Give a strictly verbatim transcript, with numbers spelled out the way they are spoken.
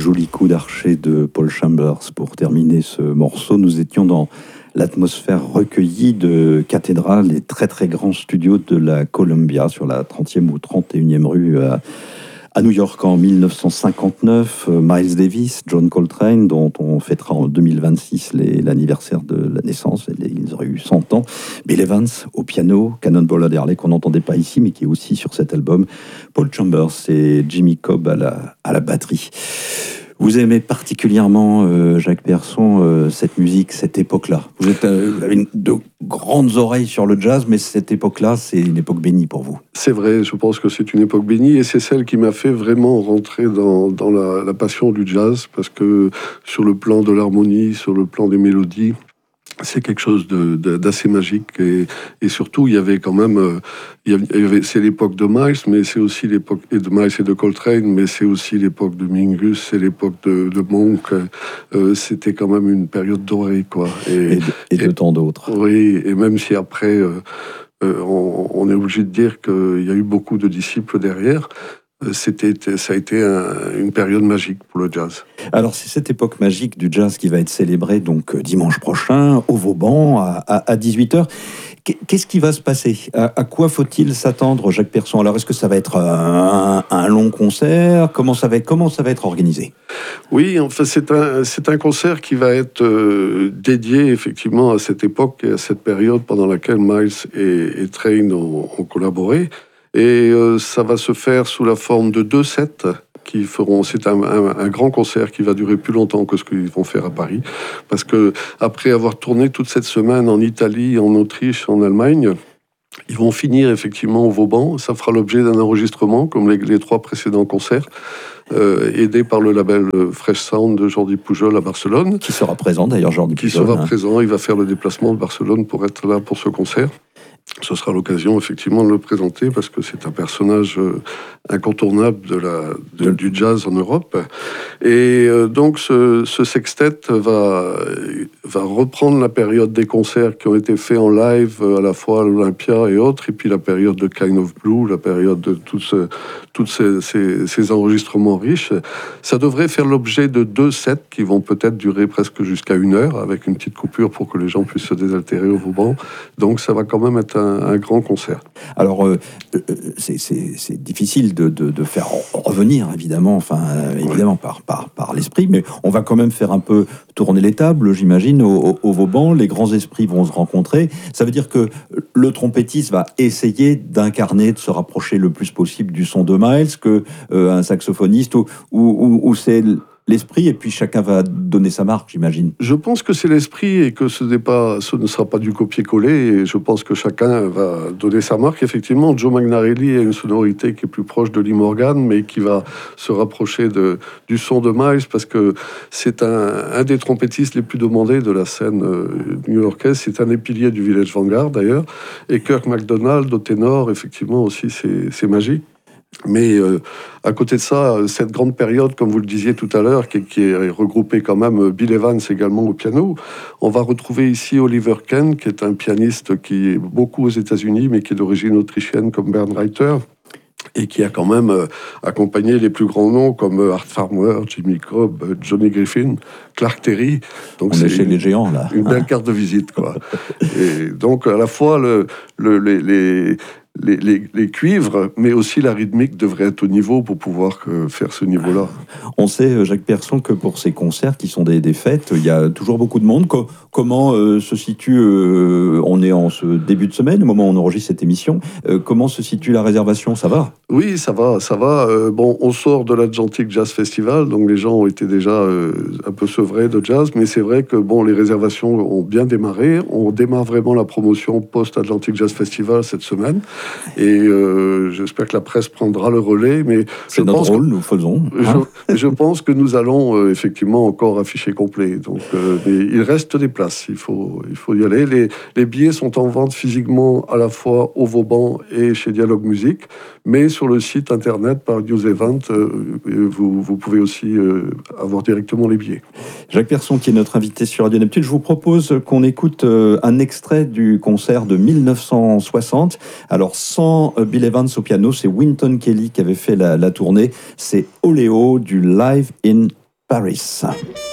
joli coup d'archet de Paul Chambers pour terminer ce morceau. Nous étions dans l'atmosphère recueillie de Cathédrale, les très très grands studios de la Columbia sur la trentième ou trente et unième rue à, à New York en mille neuf cent cinquante-neuf. Miles Davis, John Coltrane, dont on fêtera en deux mille vingt-six les, l'anniversaire de la naissance, ils auraient eu cent ans. Bill Evans au piano, Cannonball Adderley qu'on n'entendait pas ici mais qui est aussi sur cet album. Paul Chambers et Jimmy Cobb à la, à la batterie. Vous aimez particulièrement, euh, Jacques Persson, euh, cette musique, cette époque-là. Vous, êtes, euh, vous avez une, de grandes oreilles sur le jazz, mais cette époque-là, c'est une époque bénie pour vous. C'est vrai, je pense que c'est une époque bénie, et c'est celle qui m'a fait vraiment rentrer dans, dans la, la passion du jazz, parce que sur le plan de l'harmonie, sur le plan des mélodies, c'est quelque chose de, de, d'assez magique, et, et surtout il y avait quand même euh, il y avait, c'est l'époque de Miles, mais c'est aussi l'époque et de Miles et de Coltrane, mais c'est aussi l'époque de Mingus, c'est l'époque de, de Monk. Euh, c'était quand même une période dorée, quoi. Et, et, de, et de et, tant d'autres. Oui, et même si après euh, euh, on, on est obligé de dire qu'il y a eu beaucoup de disciples derrière. C'était, ça a été un, une période magique pour le jazz. Alors, c'est cette époque magique du jazz qui va être célébrée donc dimanche prochain au Vauban à, à, à dix-huit heures. Qu'est-ce qui va se passer ? à, à quoi faut-il s'attendre, Jacques Persson ? Alors, est-ce que ça va être un, un long concert ? Comment ça va être, comment ça va être organisé ? Oui, enfin, c'est un, c'est un concert qui va être euh, dédié effectivement à cette époque et à cette période pendant laquelle Miles et, et Train ont, ont collaboré. Et euh, ça va se faire sous la forme de deux sets qui feront. C'est un, un, un grand concert qui va durer plus longtemps que ce qu'ils vont faire à Paris, parce que après avoir tourné toute cette semaine en Italie, en Autriche, en Allemagne, ils vont finir effectivement au Vauban. Ça fera l'objet d'un enregistrement comme les, les trois précédents concerts. Euh, aidé par le label Fresh Sound de Jordi Pujol à Barcelone. Qui sera présent d'ailleurs, Jordi Pujol. Qui sera hein. présent, il va faire le déplacement de Barcelone pour être là pour ce concert. Ce sera l'occasion effectivement de le présenter parce que c'est un personnage euh, incontournable de la, de, du jazz en Europe. Et euh, donc ce, ce sextet va, va reprendre la période des concerts qui ont été faits en live à la fois à l'Olympia et autres, et puis la période de Kind of Blue, la période de tous ce, toutes ces, ces, ces enregistrements riches. Ça devrait faire l'objet de deux sets qui vont peut-être durer presque jusqu'à une heure, avec une petite coupure pour que les gens puissent se désaltérer au Vauban. Donc ça va quand même être un, un grand concert. Alors, euh, c'est, c'est, c'est difficile de, de, de faire revenir, évidemment, enfin, euh, évidemment ouais. par, par, par l'esprit, mais on va quand même faire un peu tourner les tables, j'imagine, au, au, au Vauban. Les grands esprits vont se rencontrer. Ça veut dire que le trompettiste va essayer d'incarner, de se rapprocher le plus possible du son de Miles, que euh, un saxophoniste, ou, ou, ou c'est l'esprit, et puis chacun va donner sa marque, j'imagine. Je pense que c'est l'esprit et que ce n'est pas, ce ne sera pas du copier-coller, et je pense que chacun va donner sa marque. Effectivement, Joe Magnarelli a une sonorité qui est plus proche de Lee Morgan, mais qui va se rapprocher de, du son de Miles, parce que c'est un, un des trompettistes les plus demandés de la scène euh, new-yorkaise. C'est un des piliers du Village Vanguard, d'ailleurs. Et Kirk MacDonald, au ténor, effectivement, aussi, c'est, c'est magique. Mais euh, à côté de ça, cette grande période, comme vous le disiez tout à l'heure, qui, qui est regroupée quand même Bill Evans également au piano, on va retrouver ici Oliver Kent, qui est un pianiste qui est beaucoup aux États-Unis, mais qui est d'origine autrichienne comme Bernd Reiter, et qui a quand même euh, accompagné les plus grands noms comme euh, Art Farmer, Jimmy Cobb, euh, Johnny Griffin, Clark Terry. Donc on c'est est chez une, les géants, là. Une belle carte de visite, quoi. Et donc, à la fois, le, le, les... les Les, les, les cuivres, mais aussi la rythmique devrait être au niveau pour pouvoir euh, faire ce niveau-là. On sait, Jacques Persson, que pour ces concerts qui sont des, des fêtes, il y a toujours beaucoup de monde. Co- comment euh, se situe, euh, on est en ce début de semaine, au moment où on enregistre cette émission, euh, comment se situe la réservation ? Ça va ? Oui, ça va, ça va. Euh, bon, on sort de l'Atlantic Jazz Festival, donc les gens ont été déjà euh, un peu sevrés de jazz, mais c'est vrai que bon, les réservations ont bien démarré. On démarre vraiment la promotion post-Atlantic Jazz Festival cette semaine. Et euh, j'espère que la presse prendra le relais, mais c'est je notre pense rôle, que, nous faisons. Hein je, je pense que nous allons euh, effectivement encore afficher complet. Donc, euh, mais il reste des places, il faut, il faut y aller. Les, les billets sont en vente physiquement à la fois au Vauban et chez Dialogue Musique, mais sur le site internet par News Event, euh, vous, vous pouvez aussi euh, avoir directement les billets. Jacques Persson, qui est notre invité sur Radio Neptune, je vous propose qu'on écoute euh, un extrait du concert de mille neuf cent soixante. Alors, sans euh, Bill Evans au piano, c'est Wynton Kelly qui avait fait la, la tournée. C'est Oléo du Live in Paris.